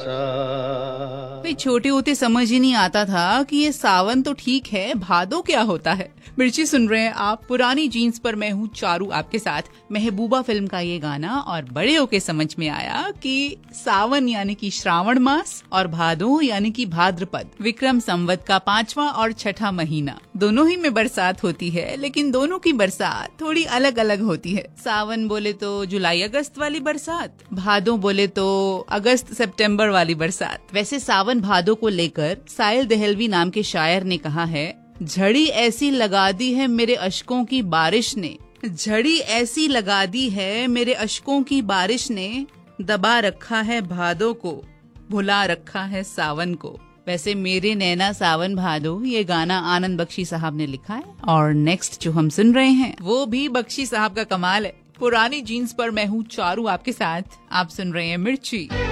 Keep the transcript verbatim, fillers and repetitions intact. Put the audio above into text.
सा। भाई छोटे होते समझ ही नहीं आता था कि ये सावन तो ठीक है, भादो क्या होता है। मिर्ची सुन रहे हैं आप, पुरानी जीन्स पर मैं हूँ चारू आपके साथ। महबूबा फिल्म का ये गाना, और बड़े होके समझ में आया कि सावन यानी कि श्रावण मास और भादो यानी कि भाद्रपद, विक्रम संवत का पांचवा और छठा महीना। दोनों ही में बरसात होती है, लेकिन दोनों की बरसात थोड़ी अलग अलग होती है। सावन बोले तो जुलाई अगस्त वाली बरसात, भादो बोले तो अगस्त सितंबर वाली बरसात। वैसे सावन भादो को लेकर साहिल दहलवी नाम के शायर ने कहा है, झड़ी ऐसी लगा दी है मेरे अश्कों की बारिश ने, झड़ी ऐसी लगा दी है मेरे अश्कों की बारिश ने, दबा रखा है भादो को, भुला रखा है सावन को। वैसे मेरे नैना सावन भादो ये गाना आनंद बख्शी साहब ने लिखा है, और नेक्स्ट जो हम सुन रहे हैं वो भी बख्शी साहब का कमाल है। पुरानी जीन्स पर मैं हूँ चारू आपके साथ, आप सुन रहे हैं मिर्ची।